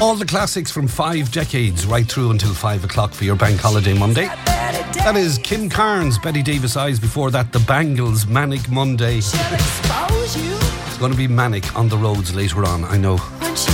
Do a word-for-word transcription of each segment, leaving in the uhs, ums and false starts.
All the classics from five decades right through until five o'clock for your bank holiday Monday. That is Kim Carnes, Betty Davis Eyes. Before that, the Bangles, Manic Monday. It's going to be manic on the roads later on, I know.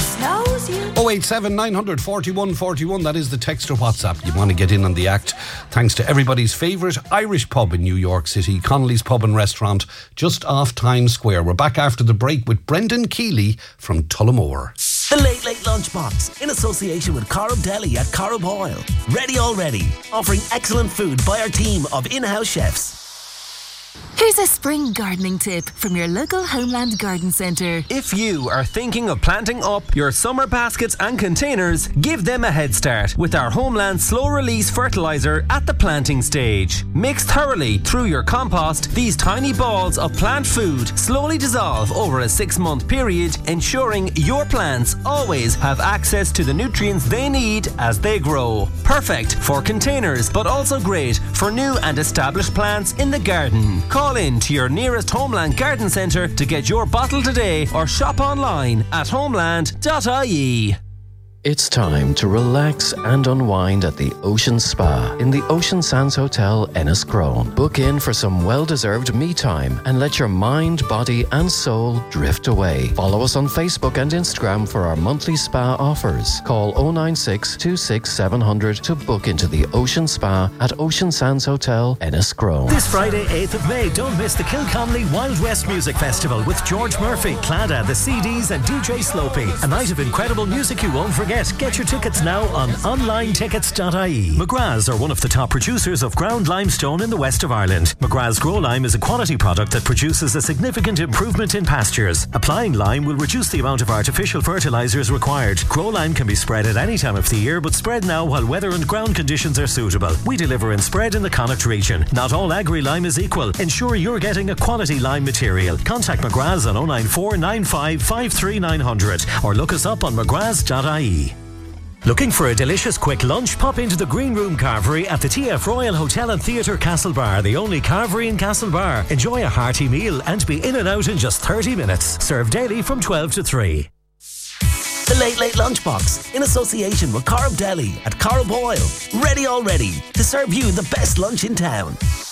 oh eight seven nine forty-one forty-one, that is the text or WhatsApp. You want to get in on the act. Thanks to everybody's favourite Irish pub in New York City, Connolly's Pub and Restaurant, just off Times Square. We're back after the break with Brendan Keeley from Tullamore. The Late Late Lunchbox, in association with Corrib Deli at Corrib Oil. Ready already, offering excellent food by our team of in-house chefs. Here's a spring gardening tip from your local Homeland Garden Centre. If you are thinking of planting up your summer baskets and containers, give them a head start with our Homeland Slow Release Fertiliser at the planting stage. Mixed thoroughly through your compost, these tiny balls of plant food slowly dissolve over a six-month period, ensuring your plants always have access to the nutrients they need as they grow. Perfect for containers, but also great for new and established plants in the garden. Call in to your nearest Homeland Garden Centre to get your bottle today or shop online at homeland dot I E. It's time to relax and unwind at the Ocean Spa in the Ocean Sands Hotel, Enniscrone. Book in for some well-deserved me time and let your mind, body and soul drift away. Follow us on Facebook and Instagram for our monthly spa offers. Call oh nine six, two six seven zero zero to book into the Ocean Spa at Ocean Sands Hotel, Enniscrone. This Friday, eighth of May, don't miss the Kilconnelly Wild West Music Festival with George Murphy, Clada, the C Ds and D J Slopey. A night of incredible music you won't forget. Get your tickets now on online tickets dot I E. McGrath's are one of the top producers of ground limestone in the west of Ireland. McGrath's Grow Lime is a quality product that produces a significant improvement in pastures. Applying lime will reduce the amount of artificial fertilisers required. Grow Lime can be spread at any time of the year, but spread now while weather and ground conditions are suitable. We deliver and spread in the Connacht region. Not all agri-lime is equal. Ensure you're getting a quality lime material. Contact McGrath's on oh nine four nine five five three nine zero zero or look us up on mcgraths dot I E. Looking for a delicious quick lunch? Pop into the Green Room Carvery at the T F Royal Hotel and Theatre Castlebar, the only carvery in Castlebar. Enjoy a hearty meal and be in and out in just thirty minutes. Served daily from twelve to three. The Late Late Lunchbox, in association with Corrib Deli at Corrib Oil. Ready already to serve you the best lunch in town.